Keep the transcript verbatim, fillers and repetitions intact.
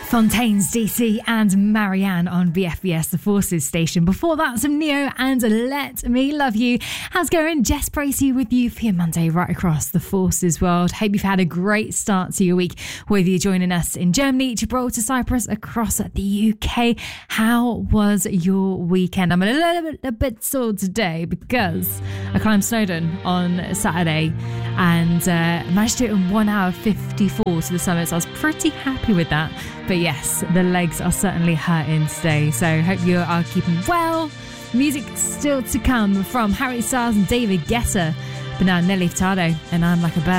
Fontaines D C and Marianne on B F B S, the Forces station. Before that, some Neo and Let Me Love You. How's it going? Jess Bracey with you for your Monday right across the Forces world. Hope you've had a great start to your week, whether you're joining us in Germany, Gibraltar, Cyprus, across the U K. How was your weekend? I'm a little bit, a bit sore today because I climbed Snowdon on Saturday and uh, managed to do it in one hour fifty-four to the summit, so I was pretty happy with that. But yes, the legs are certainly hurting today, so hope you are keeping well. Music still to come from Harry Styles and David Guetta, but now Nelly Furtado and I'm Like a Bird.